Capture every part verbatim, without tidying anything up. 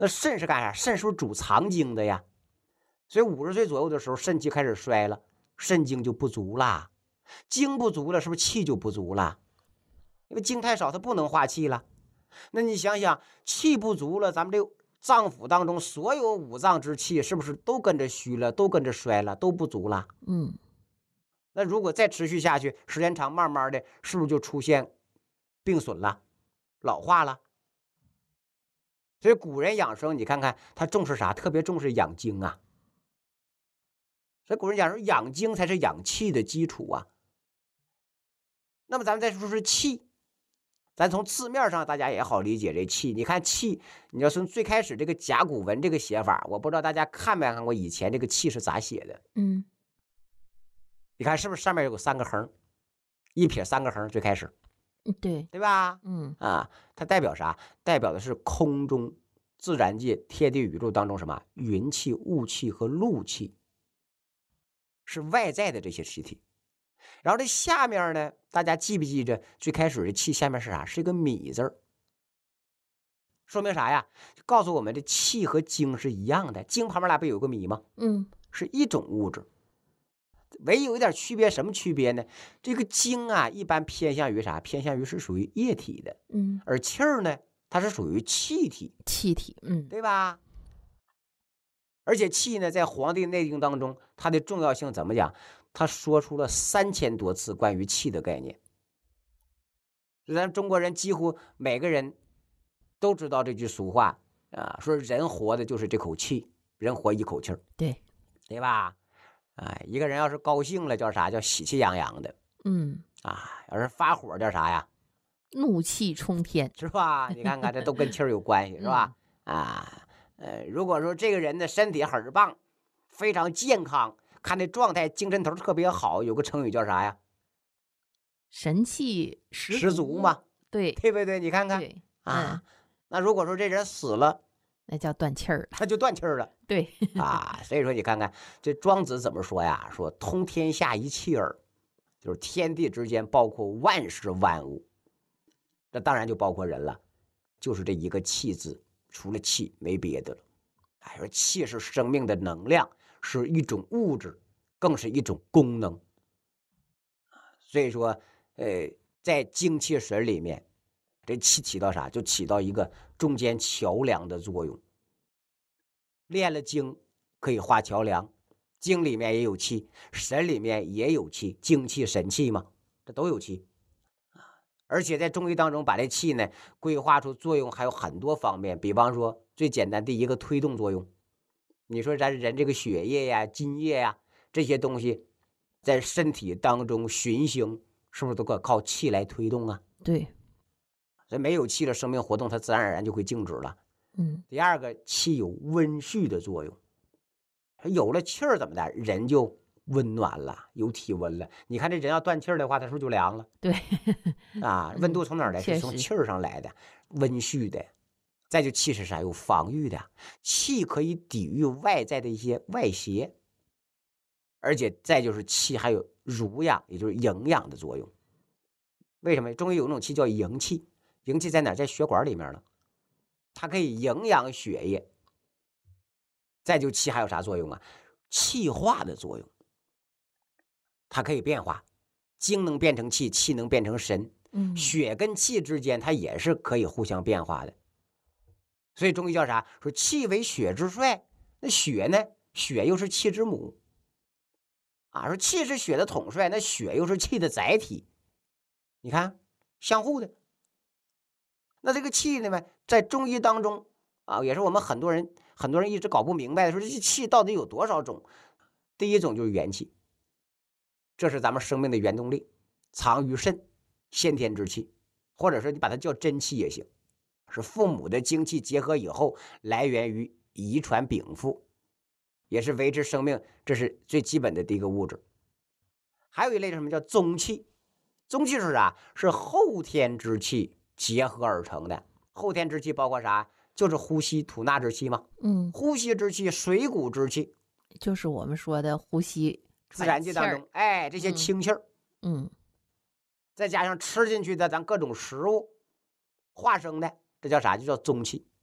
那肾是干啥？肾是不是主藏精的呀？所以五十岁左右的时候，肾气开始衰了，肾精就不足啦。精不足了，是不是气就不足了？因为精太少，它不能化气了。那你想想，气不足了，咱们这脏腑当中所有五脏之气，是不是都跟着虚了，都跟着衰了，都不足了？ 嗯， 那如果再持续下去，时间长，慢慢的，是不是就出现病损了，老化了？所以古人养生，你看看他重视啥？特别重视养精啊。所以古人讲说，养精才是养气的基础啊。那么咱们再说说气，咱从字面上大家也好理解这气。你看气，你要从最开始这个甲骨文这个写法，我不知道大家看没看过以前这个气是咋写的？ 嗯， 你看是不是上面有三个横，一撇三个横，最开始， 对， 对吧？ 嗯啊，它代表啥？代表的是空中自然界天地宇宙当中什么云气、雾气和露气，是外在的这些气体。然后这下面呢，大家记不记着最开始的气下面是啥？是一个米字儿，说明啥呀？告诉我们这气和精是一样的，精旁边来不有个米吗？ 嗯， 是一种物质，唯一有一点区别，什么区别呢？这个精啊，一般偏向于啥？偏向于是属于液体的， 嗯， 而气儿呢，它是属于气体， 气体，嗯， 对吧？而且气呢，在《黄帝内经》当中，它的重要性怎么讲？他说出了三千多次关于气的概念。咱中国人几乎每个人都知道这句俗话啊，说人活的就是这口气，人活一口气儿， 对， 对吧？哎，一个人要是高兴了，叫啥？叫喜气洋洋的嗯， 啊；要是发火，叫啥呀？ 怒气冲天， 是吧？你看看，这都跟气儿有关系，是吧？啊，呃，如果说这个人的身体很棒，非常健康，看这状态，精神头特别好，有个成语叫啥呀？ 神气十十足嘛， 对， 对不对？你看看对， 啊，那如果说这人死了， 那叫断气儿了， 那就断气儿了对， 啊。所以说，你看看这庄子怎么说呀？说通天下一气儿，就是天地之间包括万事万物，这当然就包括人了，就是这一个气字，除了气没别的了。哎，说气是生命的能量，是一种物质，更是一种功能。所以说，呃，在精气神里面，这气起到啥？就起到一个中间桥梁的作用。练了精可以画桥梁，精里面也有气，神里面也有气，精气神气嘛，这都有气。而且在中医当中，把这气呢规划出作用还有很多方面，比方说最简单的一个推动作用。你说咱人这个血液呀、津液呀这些东西，在身体当中循行，是不是都靠靠气来推动啊？ 对， 所以没有气了，生命活动它自然而然就会静止了。 嗯， 第二个，气有温煦的作用，有了气儿怎么的，人就温暖了，有体温了。你看这人要断气儿的话，他是不是就凉了？ 对， 啊，温度从哪儿来？ 确实是从气儿上来的，温煦的。再就气是啥？有防御的，气可以抵御外在的一些外邪，而且再就是气还有濡养，也就是营养的作用。为什么？中医有一种气叫营气，营气在哪儿？在血管里面了，它可以营养血液。再就气还有啥作用啊？气化的作用，它可以变化，精能变成气，气能变成神。 嗯， 血跟气之间，它也是可以互相变化的。所以中医叫啥？说气为血之帅，那血呢？血又是气之母啊。说气是血的统帅，那血又是气的载体。你看，相互的。那这个气呢，在中医当中啊，也是我们很多人很多人一直搞不明白的，说这气到底有多少种？第一种就是元气，这是咱们生命的原动力，藏于肾，先天之气，或者说你把它叫真气也行。是父母的精气结合以后，来源于遗传禀赋，也是维持生命，这是最基本的第一个物质。还有一类是什么叫宗气？宗气是啥？是后天之气结合而成的。后天之气包括啥？就是呼吸吐纳之气嘛。 嗯， 呼吸之气、水谷之气， 就是我们说的呼吸自然界当中，哎，这些清气儿， 嗯， 再加上吃进去的咱各种食物，化生的。这叫啥？就叫宗气。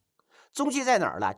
中气在哪儿呢？